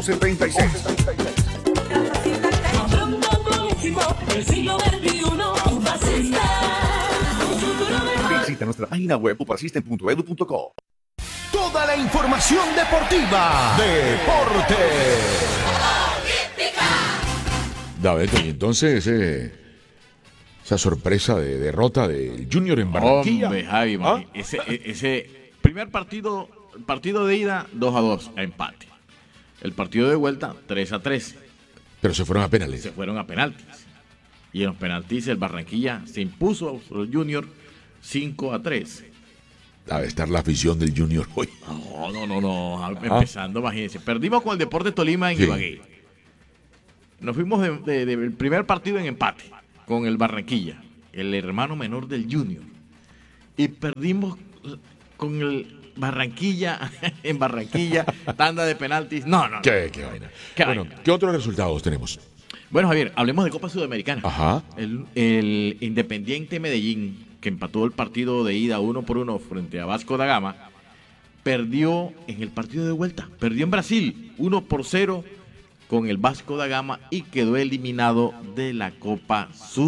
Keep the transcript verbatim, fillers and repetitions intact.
setenta y seis. Visita nuestra página web puparsystem punto edu punto co. Toda la información deportiva. Deporte. David, y entonces eh, esa sorpresa de derrota del Junior en Barranquilla. Hombre, Javi, ¿Ah? ese, ese primer partido, partido de ida, dos a dos, a empate. El partido de vuelta, tres a tres. Pero se fueron a penales. Se fueron a penaltis. Y en los penaltis el Barranquilla se impuso al Junior cinco a tres. Debe estar la afición del Junior hoy. No, no, no, no. Empezando, imagínense. Perdimos con el Deportes Tolima en Sí. Ibagué. Nos fuimos del de, de, de primer partido en empate con el Barranquilla, el hermano menor del Junior. Y perdimos con el Barranquilla en Barranquilla, tanda de penaltis. No, no, no. ¿Qué, qué vaina? ¿Qué bueno, vaina? ¿qué otros resultados tenemos? Bueno, Javier, hablemos de Copa Sudamericana. Ajá. El, el Independiente Medellín, que empató el partido de ida uno por uno frente a Vasco da Gama, perdió en el partido de vuelta. Perdió en Brasil uno por cero con el Vasco da Gama y quedó eliminado de la Copa Sudamericana.